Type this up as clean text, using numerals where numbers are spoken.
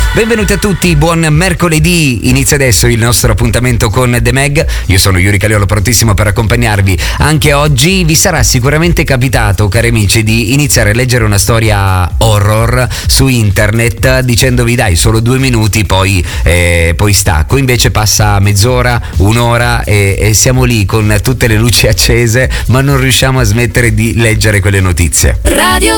Benvenuti a tutti, buon mercoledì. Inizia adesso il nostro appuntamento con The Meg. Io sono Yuri Caliolo, prontissimo per accompagnarvi anche oggi. Vi sarà sicuramente capitato, cari amici, di iniziare a leggere una storia horror su internet dicendovi dai, solo 2 minuti, poi stacco. Invece passa mezz'ora, un'ora e siamo lì con tutte le luci accese, ma non riusciamo a smettere di leggere quelle notizie. Radio